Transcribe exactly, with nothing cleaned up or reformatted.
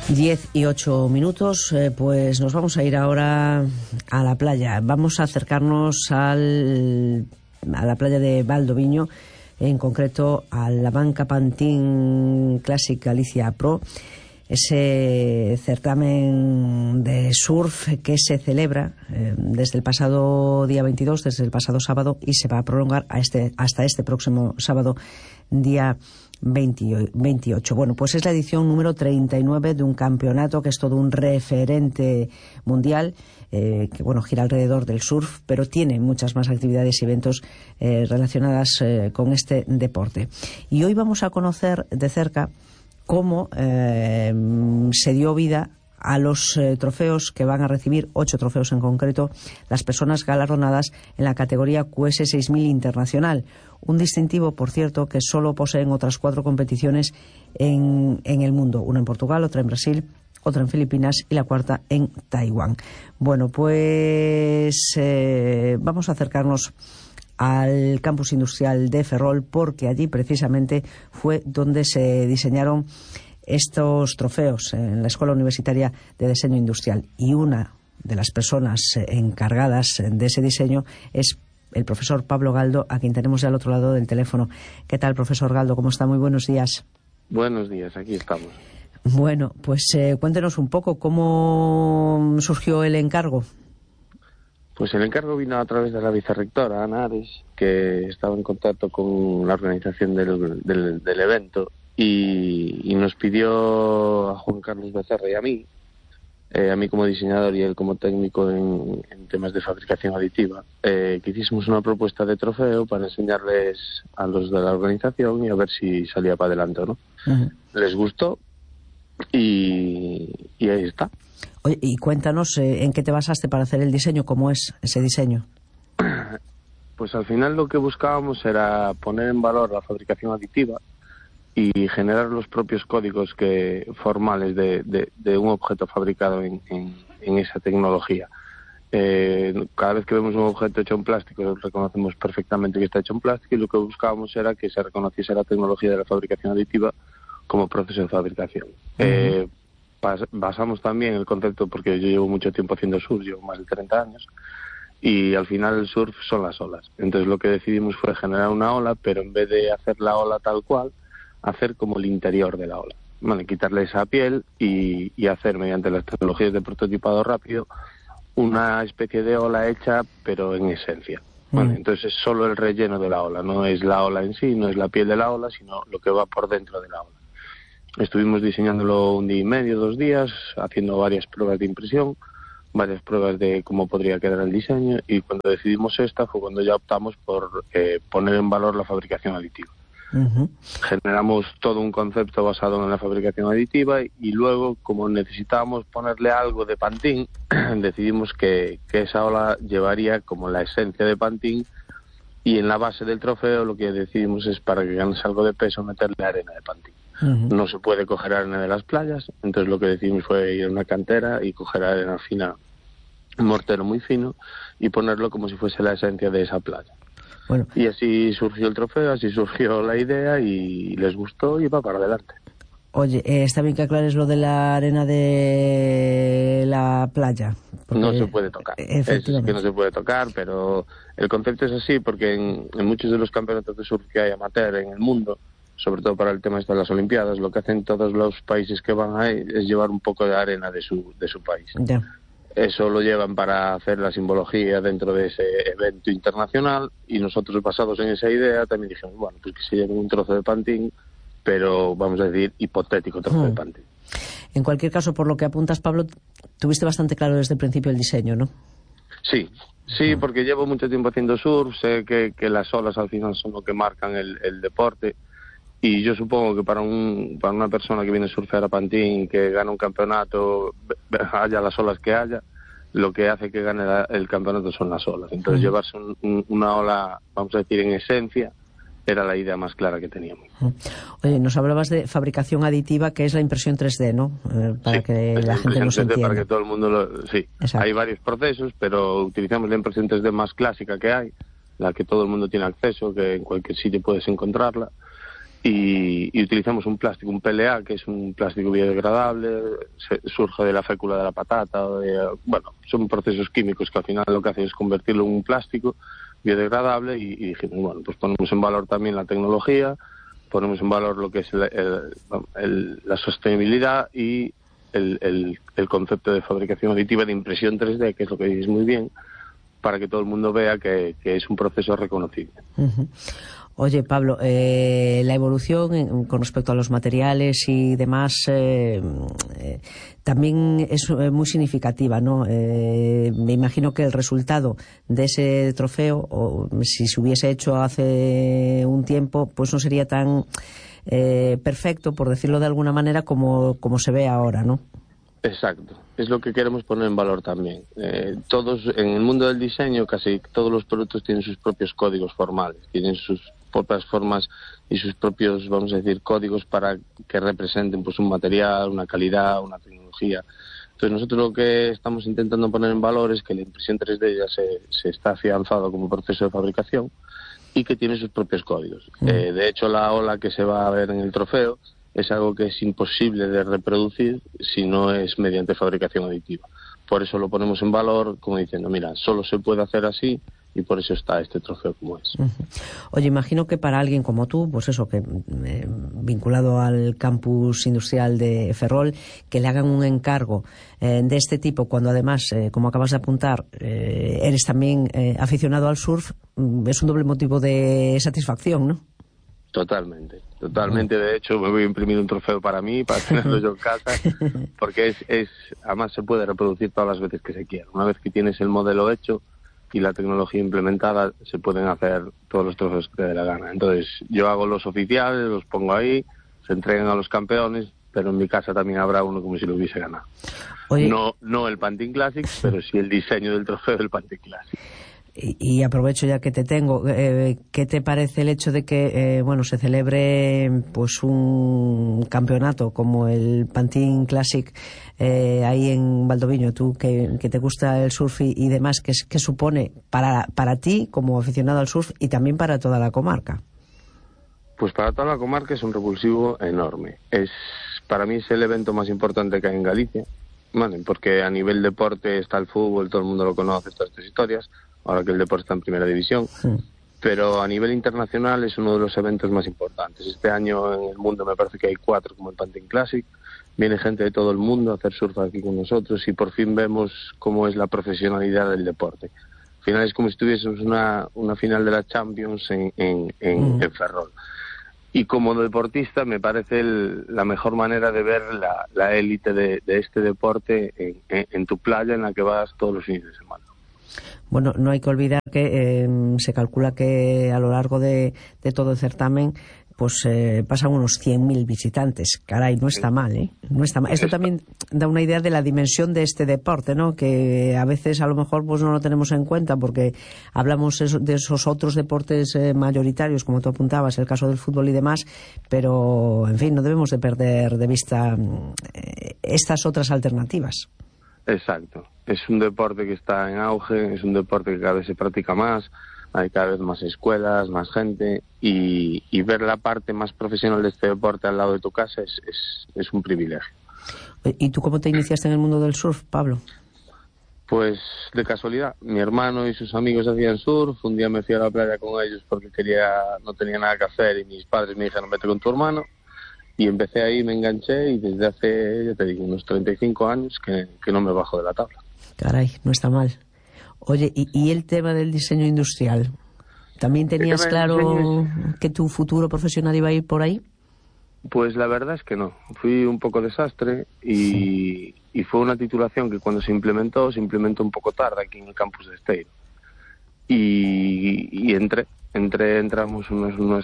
Diez y ocho minutos, eh, pues nos vamos a ir ahora a la playa. Vamos a acercarnos al, a la playa de Valdoviño, en concreto a la Banca Pantin Classic Galicia Pro, ese certamen de surf que se celebra eh, desde el pasado día veintidós, desde el pasado sábado, y se va a prolongar a este, hasta este próximo sábado, día veintiocho. Bueno, pues es la edición número treinta y nueve de un campeonato que es todo un referente mundial, eh, que bueno, gira alrededor del surf, pero tiene muchas más actividades y eventos eh, relacionadas eh, con este deporte. Y hoy vamos a conocer de cerca cómo eh, se dio vida a los eh, trofeos que van a recibir, ocho trofeos en concreto, las personas galardonadas en la categoría Q S seis mil Internacional. Un distintivo, por cierto, que solo poseen otras cuatro competiciones en, en el mundo. Una en Portugal, otra en Brasil, otra en Filipinas y la cuarta en Taiwán. Bueno, pues eh, vamos a acercarnos al campus industrial de Ferrol, porque allí precisamente fue donde se diseñaron estos trofeos en la Escuela Universitaria de Diseño Industrial, y una de las personas encargadas de ese diseño es el profesor Pablo Galdo, a quien tenemos ya al otro lado del teléfono. ¿Qué tal, profesor Galdo? ¿Cómo está? Muy buenos días. Buenos días, aquí estamos. Bueno, pues eh, cuéntenos un poco cómo surgió el encargo. Pues el encargo vino a través de la vicerrectora, Ana Ares, que estaba en contacto con la organización del, del, del evento, y, y nos pidió a Juan Carlos Becerra y a mí, eh, a mí como diseñador y él como técnico en, en temas de fabricación aditiva, eh, que hiciésemos una propuesta de trofeo para enseñarles a los de la organización y a ver si salía para adelante o no. Uh-huh. Les gustó y, y ahí está. Oye, y cuéntanos, eh, ¿en qué te basaste para hacer el diseño? ¿Cómo es ese diseño? Pues al final lo que buscábamos era poner en valor la fabricación aditiva y generar los propios códigos que formales de, de, de un objeto fabricado en, en, en esa tecnología. Eh, cada vez que vemos un objeto hecho en plástico reconocemos perfectamente que está hecho en plástico, y lo que buscábamos era que se reconociese la tecnología de la fabricación aditiva como proceso de fabricación. Uh-huh. Eh, basamos también el concepto, porque yo llevo mucho tiempo haciendo surf, llevo más de treinta años, y al final el surf son las olas. Entonces lo que decidimos fue generar una ola, pero en vez de hacer la ola tal cual, hacer como el interior de la ola, ¿vale? Quitarle esa piel y, y hacer, mediante las tecnologías de prototipado rápido, una especie de ola hecha, pero en esencia, ¿vale? Mm. Entonces es solo el relleno de la ola, no es la ola en sí, no es la piel de la ola, sino lo que va por dentro de la ola. Estuvimos diseñándolo un día y medio, dos días, haciendo varias pruebas de impresión, varias pruebas de cómo podría quedar el diseño, y cuando decidimos esta fue cuando ya optamos por eh, poner en valor la fabricación aditiva. Uh-huh. Generamos todo un concepto basado en la fabricación aditiva, y luego, como necesitábamos ponerle algo de Pantin, decidimos que, que esa ola llevaría como la esencia de Pantin, y en la base del trofeo lo que decidimos es, para que ganes algo de peso, meterle arena de Pantin. Uh-huh. No se puede coger arena de las playas, entonces lo que decidimos fue ir a una cantera y coger arena fina, un mortero muy fino, y ponerlo como si fuese la esencia de esa playa. Bueno. Y así surgió el trofeo, así surgió la idea, y les gustó y va para adelante. Oye, eh, está bien que aclares lo de la arena de la playa. No se puede tocar. Es que no se puede tocar, pero el concepto es así, porque en, en muchos de los campeonatos de surf que hay amateur en el mundo, sobre todo para el tema de las Olimpiadas, lo que hacen todos los países que van ahí es llevar un poco de arena de su, de su país. Ya. Eso lo llevan para hacer la simbología dentro de ese evento internacional, y nosotros, basados en esa idea, también dijimos, bueno, pues que se lleven un trozo de Pantin, pero vamos a decir hipotético trozo hmm. de Pantin. En cualquier caso, por lo que apuntas, Pablo, tuviste bastante claro desde el principio el diseño, ¿no? Sí, sí, porque llevo mucho tiempo haciendo surf, sé que, que las olas al final son lo que marcan el, el deporte, y yo supongo que para un para una persona que viene a surfear a Pantin, que gana un campeonato, haya las olas que haya, lo que hace que gane la, el campeonato son las olas. Entonces, uh-huh. llevarse un, un, una ola, vamos a decir, en esencia, era la idea más clara que teníamos. Uh-huh. Oye, nos hablabas de fabricación aditiva, que es la impresión tres D, ¿no? Eh, para sí, que la gente nos entienda. Para que todo el mundo lo... Sí, exacto. Hay varios procesos, pero utilizamos la impresión tres D más clásica que hay, la que todo el mundo tiene acceso, que en cualquier sitio puedes encontrarla. y, y utilizamos un plástico, un P L A, que es un plástico biodegradable, se, surge de la fécula de la patata, o de, bueno, son procesos químicos que al final lo que hacen es convertirlo en un plástico biodegradable y, y dijimos, bueno, pues ponemos en valor también la tecnología, ponemos en valor lo que es el, el, el, la sostenibilidad y el, el, el concepto de fabricación aditiva de impresión tres D, que es lo que dices muy bien, para que todo el mundo vea que, que es un proceso reconocible. Uh-huh. Oye, Pablo, eh, la evolución en, con respecto a los materiales y demás eh, eh, también es eh, muy significativa, ¿no? Eh, me imagino que el resultado de ese trofeo, o si se hubiese hecho hace un tiempo, pues no sería tan eh, perfecto, por decirlo de alguna manera, como, como se ve ahora, ¿no? Exacto, es lo que queremos poner en valor también. Eh, todos, en el mundo del diseño, casi todos los productos tienen sus propios códigos formales, tienen sus propias formas y sus propios, vamos a decir, códigos para que representen pues un material, una calidad, una tecnología. Entonces nosotros lo que estamos intentando poner en valor es que la impresión tres D ya se, se está afianzado como proceso de fabricación y que tiene sus propios códigos. Mm. Eh, de hecho, la ola que se va a ver en el trofeo es algo que es imposible de reproducir si no es mediante fabricación aditiva. Por eso lo ponemos en valor, como diciendo, mira, solo se puede hacer así, y por eso está este trofeo como es. Uh-huh. Oye, imagino que para alguien como tú, pues eso, que eh, vinculado al campus industrial de Ferrol, que le hagan un encargo eh, de este tipo, cuando además, eh, como acabas de apuntar, eh, eres también eh, aficionado al surf, es un doble motivo de satisfacción, ¿no? Totalmente, totalmente. De hecho, me voy a imprimir un trofeo para mí, para tenerlo yo en casa, porque es, es, además se puede reproducir todas las veces que se quiera. Una vez que tienes el modelo hecho y la tecnología implementada, se pueden hacer todos los trofeos que te dé la gana. Entonces, yo hago los oficiales, los pongo ahí, se entregan a los campeones, pero en mi casa también habrá uno como si lo hubiese ganado. Oye. No, no el Pantin Classic, pero sí el diseño del trofeo del Pantin Classic. Y, y aprovecho ya que te tengo, eh, ¿qué te parece el hecho de que eh, bueno, se celebre pues un campeonato como el Pantin Classic eh, ahí en Valdoviño? Tú que, que te gusta el surf y, y demás, ¿qué, qué supone para, para ti como aficionado al surf y también para toda la comarca? Pues para toda la comarca es un revulsivo enorme. Es, para mí es el evento más importante que hay en Galicia, ¿vale? Porque a nivel deporte está el fútbol, todo el mundo lo conoce, todas estas historias, ahora que el deporte está en primera división, sí. Pero a nivel internacional es uno de los eventos más importantes. Este año en el mundo me parece que hay cuatro como el Pantin Classic, viene gente de todo el mundo a hacer surf aquí con nosotros y por fin vemos cómo es la profesionalidad del deporte. Al final es como si tuviésemos una, una final de la Champions en, en, en, mm. en Ferrol. Y como deportista me parece el, la mejor manera de ver la, la élite de, de este deporte en, en, en tu playa en la que vas todos los fines de semana. Bueno, no hay que olvidar que eh, se calcula que a lo largo de, de todo el certamen pues eh, pasan unos cien mil visitantes. Caray, no está mal, ¿eh? No está mal. Esto también da una idea de la dimensión de este deporte, ¿no? Que a veces a lo mejor pues no lo tenemos en cuenta porque hablamos de esos otros deportes eh, mayoritarios, como tú apuntabas, el caso del fútbol y demás, pero, en fin, no debemos de perder de vista eh, estas otras alternativas. Exacto. Es un deporte que está en auge, es un deporte que cada vez se practica más, hay cada vez más escuelas, más gente, y, y ver la parte más profesional de este deporte al lado de tu casa es, es, es un privilegio. ¿Y tú cómo te iniciaste en el mundo del surf, Pablo? Pues de casualidad. Mi hermano y sus amigos hacían surf, un día me fui a la playa con ellos porque quería, no tenía nada que hacer y mis padres me dijeron vete con tu hermano. Y empecé ahí, me enganché y desde hace, ya te digo, unos treinta y cinco años que, que no me bajo de la tabla. Caray, no está mal. Oye, ¿y, y el tema del diseño industrial? ¿También tenías claro es... que tu futuro profesional iba a ir por ahí? Pues la verdad es que no. Fui un poco desastre y, sí. y fue una titulación que cuando se implementó, se implementó un poco tarde aquí en el campus de Esteiro. Y, y entré. Entré, entramos unos, unos